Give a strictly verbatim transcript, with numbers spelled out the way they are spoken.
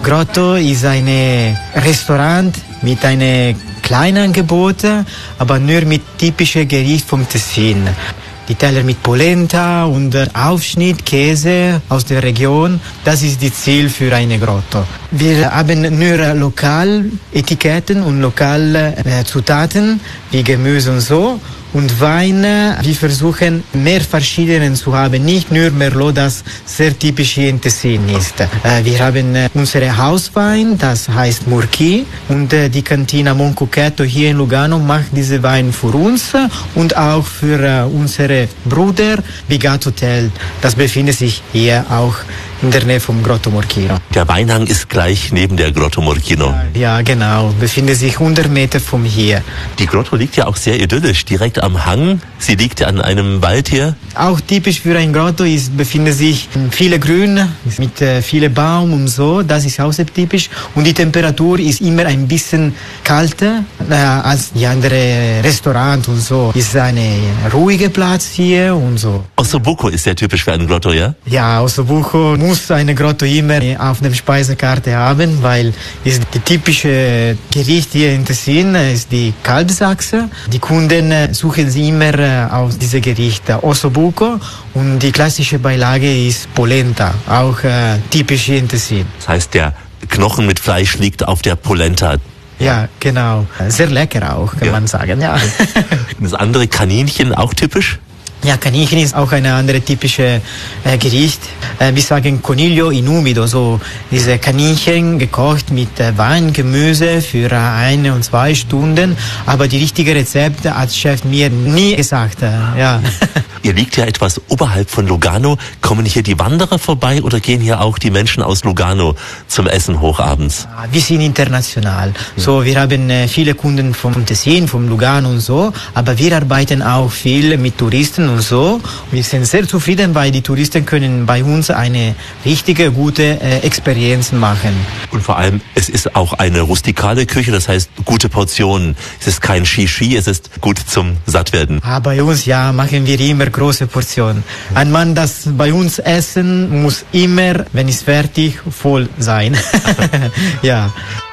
Grotto ist ein Restaurant mit einem kleinen Angebot, aber nur mit typischen Gerichten vom Tessin. Die Teller mit Polenta und Aufschnitt, Käse aus der Region, das ist das Ziel für eine Grotto. Wir haben nur Lokaletiketten und lokale äh, Zutaten wie Gemüse und so. Und Wein, wir versuchen mehr verschiedene zu haben, nicht nur Merlot, das sehr typisch hier in Tessin ist. Äh, wir haben äh, unsere Hauswein, das heißt Murchi, und äh, die Cantina Moncucchetto hier in Lugano macht diese Wein für uns und auch für äh, unsere Brüder Bigat Hotel. Das befindet sich hier auch in der Nähe vom Grotto Morchino. Der Weinhang ist gleich neben der Grotto Morchino. Ja, genau. Befindet sich hundert Meter von hier. Die Grotto liegt ja auch sehr idyllisch, direkt am Hang. Sie liegt ja an einem Wald hier. Auch typisch für ein Grotto ist, befindet sich viele Grün mit äh, vielen Baum und so. Das ist auch sehr typisch. Und die Temperatur ist immer ein bisschen kälter äh, als die anderen Restaurants und so. Ist ein ruhiger Platz hier und so. Ossobuco ist sehr typisch für ein Grotto, ja? Ja, Ossobuco muss eine Grotto immer auf der Speisekarte haben, weil ist die typische Gericht hier in Tessin ist die Kalbsachse. Die Kunden suchen sie immer aus diesem Gericht Ossobuco und die klassische Beilage ist Polenta, auch äh, typisch hier in Tessin. Das heißt, der Knochen mit Fleisch liegt auf der Polenta. Ja, genau. Sehr lecker auch, kann ja. man sagen. Ja. Das andere Kaninchen auch typisch? Ja, Kaninchen ist auch eine andere typische äh, Gericht. Äh, wir sagen Coniglio in umido, so diese Kaninchen gekocht mit äh, Wein, Gemüse für äh, eine und zwei Stunden. Aber die richtige Rezepte hat Chef mir nie gesagt. Äh, ja. Ihr liegt ja etwas oberhalb von Lugano. Kommen hier die Wanderer vorbei oder gehen hier auch die Menschen aus Lugano zum Essen hochabends? Wir sind international. Ja. So, wir haben äh, viele Kunden vom Tessin, vom Lugano und so. Aber wir arbeiten auch viel mit Touristen und so. Wir sind sehr zufrieden, weil die Touristen können bei uns eine richtige, gute äh, Experience machen. Und vor allem, es ist auch eine rustikale Küche, das heißt gute Portionen. Es ist kein Shishi, es ist gut zum Sattwerden. Ah, bei uns, ja, machen wir immer große Portionen. Ein Mann, das bei uns essen, muss immer, wenn es fertig, voll sein. Ja.